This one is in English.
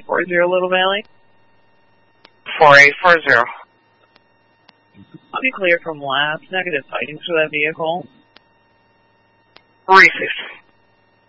40 Little Valley. 4840. I'll be clear from labs. Negative sightings for that vehicle. Racist.